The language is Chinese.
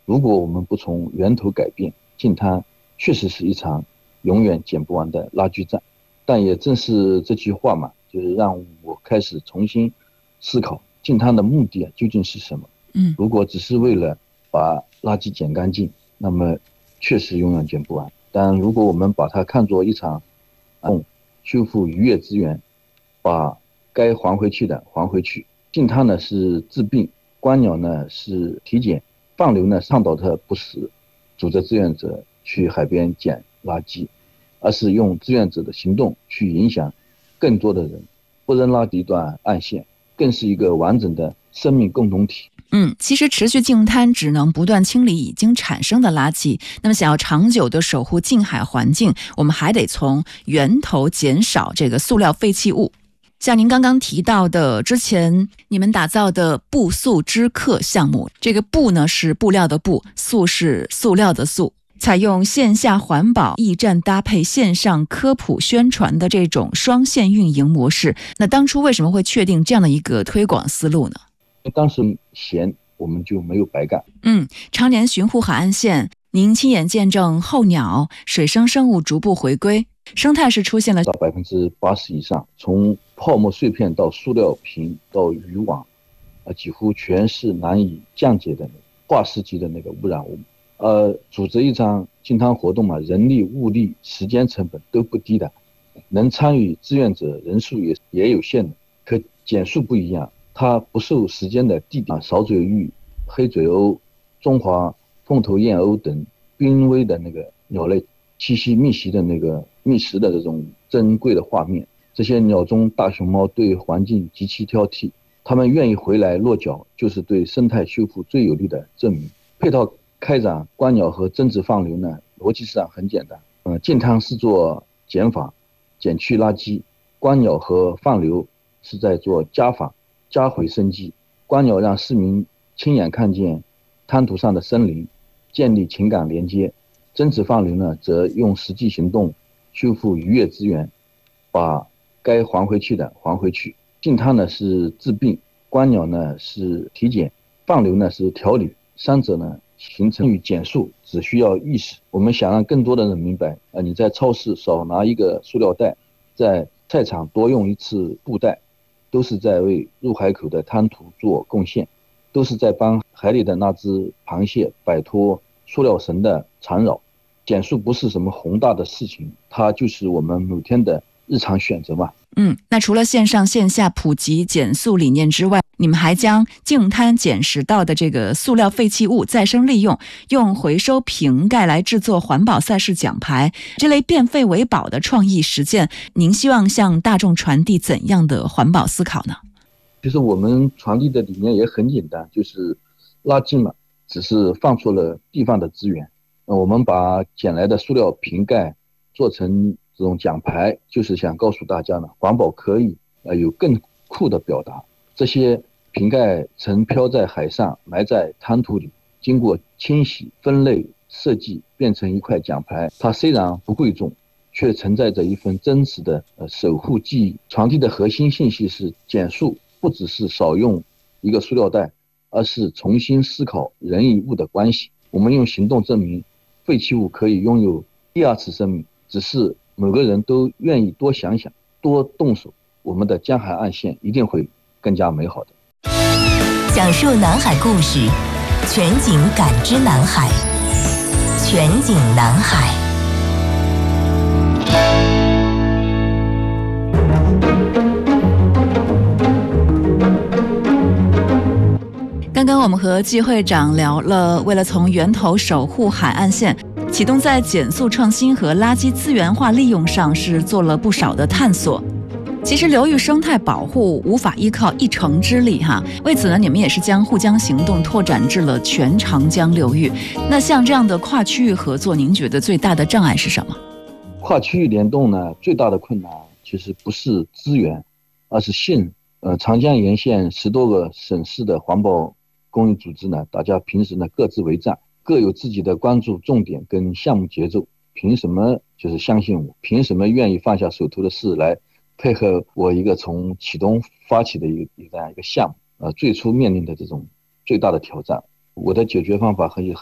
如果我们不从源头改变，净滩确实是一场永远捡不完的拉锯战。但也正是这句话嘛，就是让我开始重新思考净滩的目的究竟是什么。如果只是为了把垃圾捡干净，那么确实永远捡不完。但如果我们把它看作一场修复渔业资源，把该还回去的还回去，净滩呢是治病，观鸟呢是体检，放流呢倡导的不是组织志愿者去海边捡垃圾，而是用志愿者的行动去影响更多的人。不扔垃圾一段暗线，更是一个完整的生命共同体。 其实持续净滩只能不断清理已经产生的垃圾，那么想要长久的守护近海环境，我们还得从源头减少这个塑料废弃物。像您刚刚提到的，之前你们打造的布塑知客项目，这个布呢是布料的布，塑是塑料的塑，采用线下环保驿站搭配线上科普宣传的这种双线运营模式。那当初为什么会确定这样的一个推广思路呢？ 当时闲，我们就没有白干。 常年巡护海岸线，您亲眼见证候鸟、水生生物逐步回归，生态是出现了到80%以上，从泡沫碎片到塑料瓶到渔网，几乎全是难以降解的化石级的那个污染物。组织一场净滩活动嘛，人力、物力、时间成本都不低的，能参与志愿者人数也有限的。可减数不一样，它不受时间的地点，少嘴鹬、黑嘴鸥、中华凤头燕鸥等濒危的那个鸟类栖息觅食的这种珍贵的画面。这些鸟中大熊猫对环境极其挑剔，它们愿意回来落脚，就是对生态修复最有力的证明。配套开展观鸟和增值放流呢，逻辑上很简单。净滩是做减法，减去垃圾；观鸟和放流是在做加法，加回生机。观鸟让市民亲眼看见滩涂上的森林，建立情感连接；增值放流呢，则用实际行动修复渔业资源，把该还回去的还回去。净滩呢是治病，观鸟呢是体检，放流呢是调理。三者呢形成与减速只需要意识。我们想让更多的人明白，你在超市少拿一个塑料袋，在菜场多用一次布袋，都是在为入海口的滩涂做贡献，都是在帮海里的那只螃蟹摆脱塑料绳的缠绕。减速不是什么宏大的事情，它就是我们每天的日常选择嘛。 那除了线上线下普及减塑理念之外，你们还将净滩捡拾到的这个塑料废弃物再生利用，用回收瓶盖来制作环保赛事奖牌，这类变废为宝的创意实践，您希望向大众传递怎样的环保思考呢？ 其实我们传递的理念也很简单，就是垃圾嘛，只是放错了地方的资源。我们把捡来的塑料瓶盖做成这种奖牌，就是想告诉大家呢，环保可以有更酷的表达。这些瓶盖曾飘在海上，埋在滩涂里，经过清洗、分类、设计，变成一块奖牌。它虽然不贵重，却承载着一份真实的守护记忆。传递的核心信息是，减塑不只是少用一个塑料袋，而是重新思考人与物的关系。我们用行动证明，废弃物可以拥有第二次生命，只是每个人都愿意多想想，多动手，我们的江海岸线一定会更加美好的。 讲述南海故事，全景感知南海，全景南海。 刚刚我们和季会长聊了，为了从源头守护海岸线，启动在减塑创新和垃圾资源化利用上是做了不少的探索。其实流域生态保护无法依靠一城之力为此呢，你们也是将沪江行动拓展至了全长江流域。那像这样的跨区域合作，您觉得最大的障碍是什么？ 跨区域联动呢，最大的困难其实不是资源，而是信任。长江沿线10多个省市的环保公益组织呢，大家平时呢各自为战，各有自己的关注重点跟项目节奏。凭什么就是相信我？凭什么愿意放下手头的事来配合我一个从启东发起的这样一个项目？最初面临的这种最大的挑战，我的解决方法